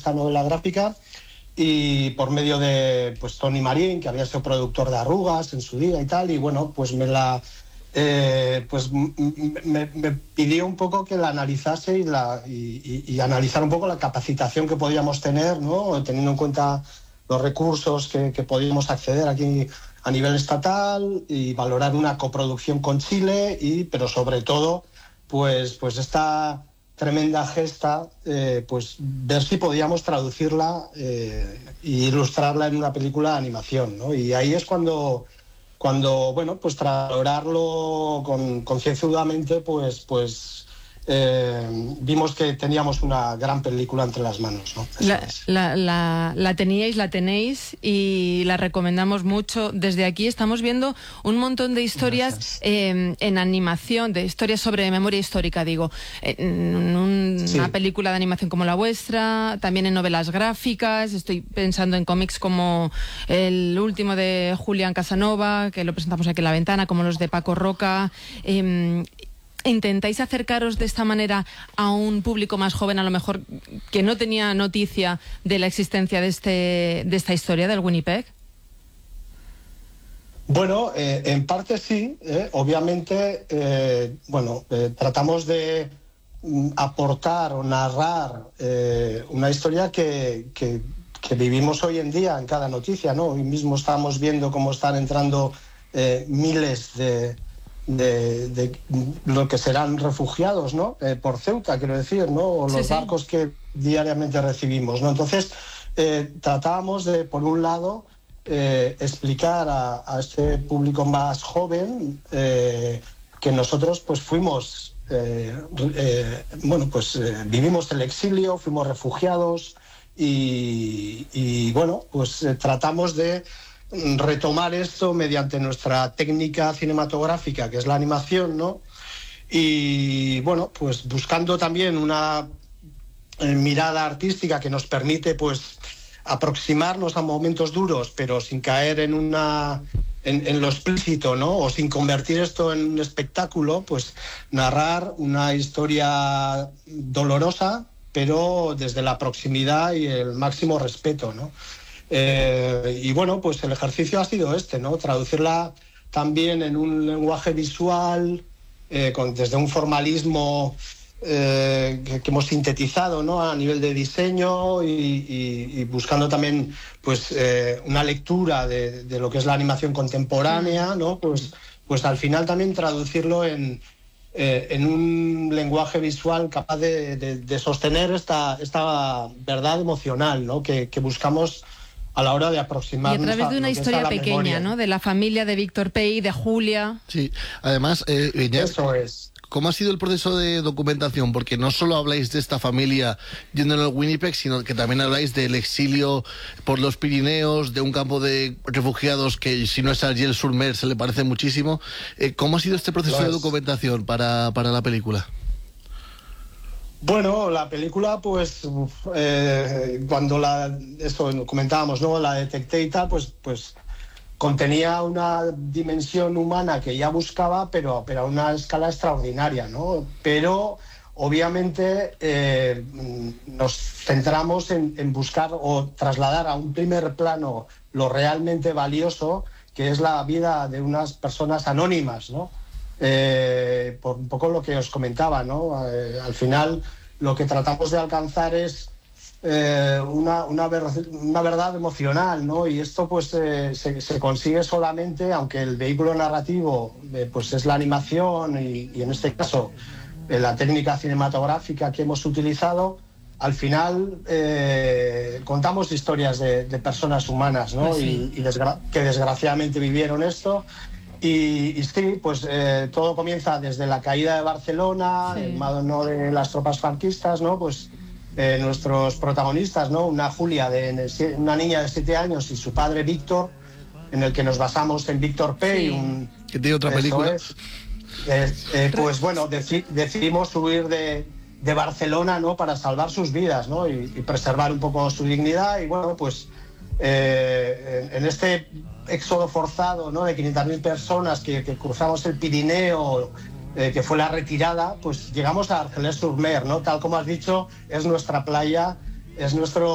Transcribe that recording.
esta novela gráfica, y por medio de pues Tony Marín, que había sido productor de Arrugas en su día y tal, y bueno, pues me pidió un poco que la analizase y analizar un poco la capacitación que podíamos tener, ¿no? Teniendo en cuenta los recursos que podíamos acceder aquí a nivel estatal, y valorar una coproducción con Chile, pero sobre todo pues esta tremenda gesta, pues ver si podíamos traducirla e ilustrarla en una película de animación, ¿no? Y ahí es cuando bueno, pues tras valorarlo concienzudamente, vimos que teníamos una gran película entre las manos, ¿no? La tenéis y la recomendamos mucho. Desde aquí estamos viendo un montón de historias en animación, de historias sobre memoria histórica, digo. Una película de animación como la vuestra, también en novelas gráficas. Estoy pensando en cómics como el último de Julián Casanova, que lo presentamos aquí en La Ventana, como los de Paco Roca. ¿Intentáis acercaros de esta manera a un público más joven, a lo mejor que no tenía noticia de la existencia de esta historia del Winnipeg? Bueno, en parte sí. Obviamente, tratamos de aportar o narrar una historia que vivimos hoy en día en cada noticia, ¿no? Hoy mismo estamos viendo cómo están entrando miles de lo que serán refugiados, ¿no? Por Ceuta, quiero decir, ¿no? O los barcos que diariamente recibimos, ¿no? Entonces, tratábamos de, por un lado, explicar a este público más joven que nosotros pues fuimos, vivimos el exilio, fuimos refugiados y bueno, pues tratamos de retomar esto mediante nuestra técnica cinematográfica, que es la animación, ¿no? Y bueno, pues buscando también una mirada artística que nos permite pues aproximarnos a momentos duros, pero sin caer en lo explícito, ¿no? O sin convertir esto en un espectáculo, pues narrar una historia dolorosa, pero desde la proximidad y el máximo respeto, ¿no? Y bueno, pues el ejercicio ha sido ¿no? Traducirla también en un lenguaje visual, desde un formalismo que hemos sintetizado, ¿no? A nivel de diseño y buscando también pues una lectura de lo que es la animación contemporánea, ¿no? Pues al final también traducirlo en un lenguaje visual capaz de sostener esta verdad emocional, ¿no? Que buscamos a la hora de aproximarnos. Y a través de una historia pequeña, memoria, ¿no? De la familia de Víctor Pey, de Julia. Sí, además, eso es. ¿Cómo ha sido el proceso de documentación? Porque no solo habláis de esta familia yendo al Winnipeg, sino que también habláis del exilio por los Pirineos, de un campo de refugiados que, si no es Argel-sur-Mer, se le parece muchísimo. ¿Cómo ha sido este proceso de documentación para la película? Bueno, la película, pues, cuando comentábamos, ¿no? La detecté y tal, pues contenía una dimensión humana que ya buscaba, pero a una escala extraordinaria, ¿no? Pero, obviamente, nos centramos en buscar o trasladar a un primer plano lo realmente valioso, que es la vida de unas personas anónimas, ¿no? Por un poco lo que os comentaba, ¿no? Al final lo que tratamos de alcanzar es una verdad emocional, ¿no? Y esto pues se consigue solamente, aunque el vehículo narrativo pues es la animación y en este caso la técnica cinematográfica que hemos utilizado. Al final contamos historias de personas humanas, ¿no? Pues sí. Que desgraciadamente vivieron esto. Y sí, pues todo comienza desde la caída de Barcelona, sí, el mano de las tropas franquistas, ¿no? Pues nuestros protagonistas, ¿no? Una Julia, una niña de 7 años, y su padre Víctor, en el que nos basamos en Víctor Pey. Sí. Que tiene otra película. Pues bueno, decidimos huir de Barcelona, ¿no? Para salvar sus vidas, ¿no? Y preservar un poco su dignidad. Y bueno, pues en este éxodo forzado, ¿no? De 500.000 personas que cruzamos el Pirineo, que fue la retirada, pues llegamos a Argelès-sur-Mer, ¿no? Tal como has dicho, es nuestra playa, es nuestro